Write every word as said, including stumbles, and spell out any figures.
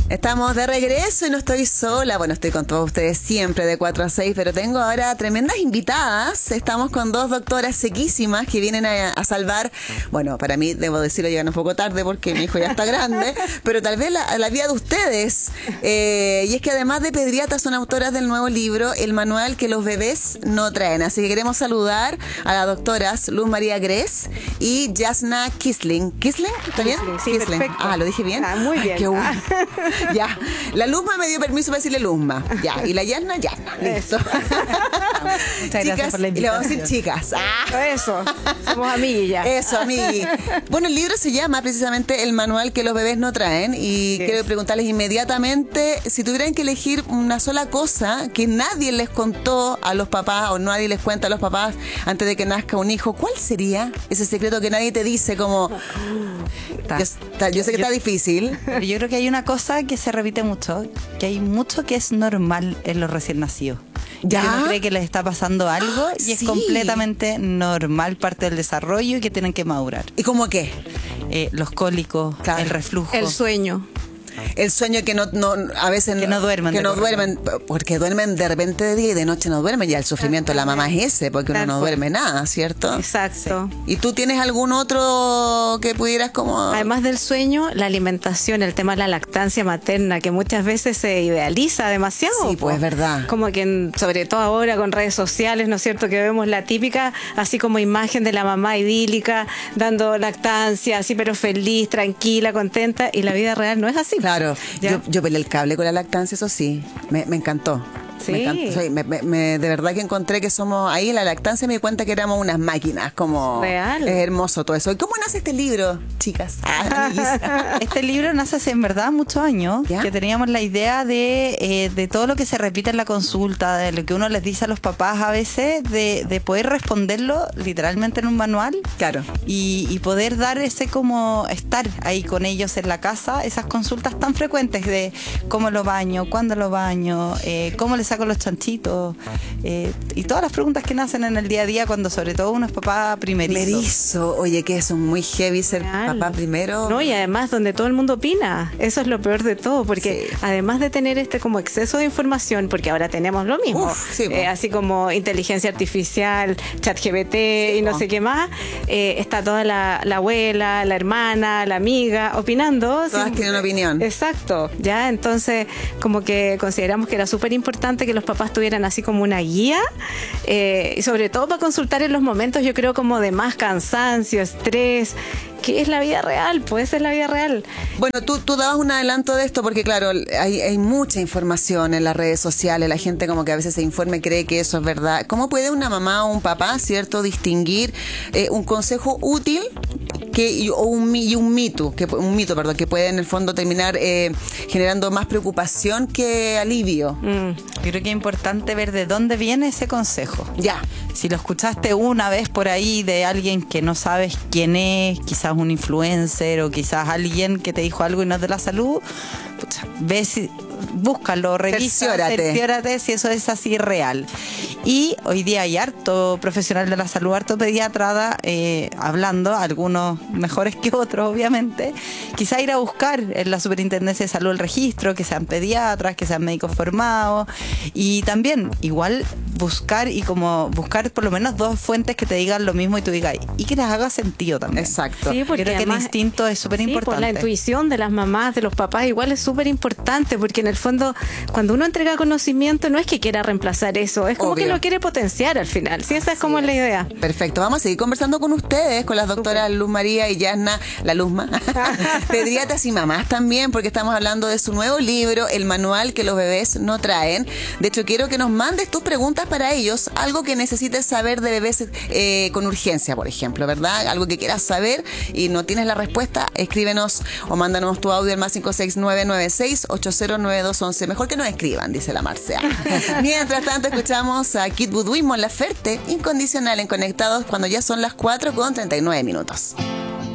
Estamos de regreso y no estoy sola. Bueno, estoy con todos ustedes siempre de cuatro a seis, pero tengo ahora tremendas invitadas. Estamos con dos doctoras sequísimas que vienen a, a salvar, bueno, para mí, debo decirlo, llegan un poco tarde porque mi hijo ya está grande, pero tal vez la, la vida de ustedes. Eh, y es que además de pediatras son autoras del nuevo libro, El manual que los bebés no traen. Así que queremos saludar a las doctoras Luz María Gress y Jasna Kisling. ¿Kisling? ¿Está bien? Kisling, sí, Kisling. perfecto. Ah, ¿lo dije bien? Ah, muy bien. Ay, qué bueno. Ya, la Luzma me dio permiso para decirle Luzma. Ya, y la Yasna, Yasna. Listo. Muchas Chicas, por la y le vamos a invitación. decir chicas. Ah. Eso, somos amiguillas. Eso, amigui. Bueno, el libro se llama precisamente El manual que los bebés no traen. Y Yes. quiero preguntarles inmediatamente si tuvieran que elegir una sola cosa que nadie les contó a los papás o nadie les cuenta a los papás antes de que nazca un hijo, ¿cuál sería ese secreto que nadie te dice? Como, Está. yo, está- yo sé que Yo- está difícil. Pero yo creo que hay una cosa que se repite mucho, que hay mucho que es normal en los recién nacidos. ¿Ya? Que uno cree que les está pasando algo y es sí. completamente normal, parte del desarrollo y que tienen que madurar. ¿Y cómo qué? Eh, los cólicos, Claro. el reflujo. El sueño. El sueño que no, no a veces Que no duermen que de no corrido. duermen porque duermen de repente de día y de noche no duermen, ya el sufrimiento de la mamá es ese porque uno Tal no cual. duerme nada, ¿cierto? Exacto. ¿Y tú tienes algún otro que pudieras como Además del sueño, la alimentación, el tema de la lactancia materna, que muchas veces se idealiza demasiado. Sí, pues, po. es verdad. Como que, en- sobre todo ahora con redes sociales, ¿no es cierto? Que vemos la típica, así como imagen de la mamá idílica, dando lactancia, así pero feliz, tranquila, contenta, y la vida real no es así. Claro, ¿Ya? yo, yo peleé el cable con la lactancia, eso sí, me, me encantó. Sí. Me encantó. Sí, me- me- me- de verdad que encontré que somos ahí en la lactancia, me di cuenta que éramos unas máquinas, como Real. es hermoso todo eso. ¿Y cómo nace este libro, chicas? Ah, amiguis. Este libro nace hace en verdad muchos años, ¿Ya? que teníamos la idea de, eh, de todo lo que se repite en la consulta, de lo que uno les dice a los papás a veces, de, de poder responderlo literalmente en un manual. Claro. Y, y poder dar ese como estar ahí con ellos en la casa, esas consultas tan frecuentes de cómo lo baño, cuándo lo baño, eh, cómo le saco los chanchitos, eh, y todas las preguntas que nacen en el día a día cuando sobre todo uno es papá primerizo. Primerizo, oye, que eso es muy heavy ser Real. papá primero. No, y además donde todo el mundo opina. Eso es lo peor de todo, porque Sí. además de tener este como exceso de información, porque ahora tenemos lo mismo, Uf, sí, po. eh, así como inteligencia artificial, chat G P T Sí, y no po. sé qué más, eh, está toda la, la abuela, la hermana, la amiga opinando. Todas sin- tienen opinión. Exacto, ya, entonces como que consideramos que era súper importante que los papás tuvieran así como una guía, eh, y sobre todo para consultar en los momentos, yo creo, como de más cansancio, estrés, que es la vida real, pues esa es la vida real. Bueno, tú, tú dabas un adelanto de esto porque, claro, hay, hay mucha información en las redes sociales. La gente como que a veces se informa y cree que eso es verdad. ¿Cómo puede una mamá o un papá, cierto, distinguir eh, un consejo útil que, y, o un, mi- y un mito, que, un mito, perdón, que puede en el fondo terminar eh, generando más preocupación que alivio? Mm. Yo creo que es importante ver de dónde viene ese consejo. Ya. Si lo escuchaste una vez por ahí de alguien que no sabes quién es, quizás un influencer o quizás alguien que te dijo algo y no es de la salud, pucha, ve si, búscalo, revisa, Cerciórate. cerciórate si eso es así real. Y hoy día hay harto profesional de la salud, harto pediatra eh, hablando, algunos mejores que otros obviamente, quizá ir a buscar en la Superintendencia de Salud el registro, que sean pediatras, que sean médicos formados, y también igual buscar y como buscar por lo menos dos fuentes que te digan lo mismo y tú digas, y que les haga sentido también. Exacto. Sí, porque Yo creo que el además- instinto es súper Sí, pues, importante. la intuición de las mamás, de los papás, igual es súper importante, porque en el fondo, cuando uno entrega conocimiento, no es que quiera reemplazar eso, es como Obvio. que lo quiere potenciar al final. Sí, esa es como la idea. Perfecto, vamos a seguir conversando con ustedes, con las doctoras Luz María y Yasna, la Luzma, pediatras y mamás también, porque estamos hablando de su nuevo libro, El manual que los bebés no traen. De hecho, quiero que nos mandes tus preguntas para ellos, algo que necesites saber de bebés eh, con urgencia, por ejemplo, ¿verdad? Algo que quieras saber y no tienes la respuesta, escríbenos o mándanos tu audio al más cinco seis nueve nueve seis ocho cero nueve dos once. Mejor que nos escriban, dice la Marcea. Mientras tanto, escuchamos a Kid Budwig, Mon Laferte, Incondicional en Conectados, cuando ya son las cuatro con treinta y nueve minutos.